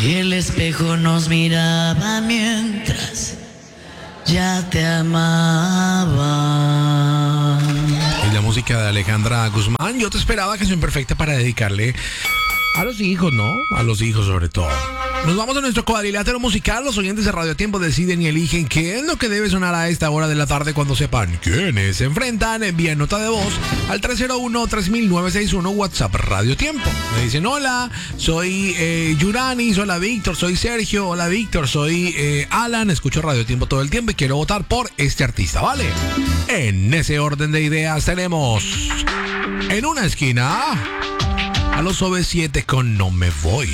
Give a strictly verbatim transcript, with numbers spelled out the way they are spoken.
Y el espejo nos miraba mientras ya te amaba. Y la música de Alejandra Guzmán. Yo te esperaba, canción perfecta para dedicarle a los hijos, ¿no? A los hijos sobre todo. Nos vamos a nuestro cuadrilátero musical. Los oyentes de Radio Tiempo deciden y eligen qué es lo que debe sonar a esta hora de la tarde cuando sepan quiénes se enfrentan. Envíen nota de voz al tres cero uno, tres mil nueve seis uno, WhatsApp Radio Tiempo. Me dicen, hola, soy eh, Yuranis, hola Víctor, soy Sergio, hola Víctor, soy eh, Alan, escucho Radio Tiempo todo el tiempo y quiero votar por este artista, ¿vale? En ese orden de ideas tenemos en una esquina a los O V siete con No Me Voy.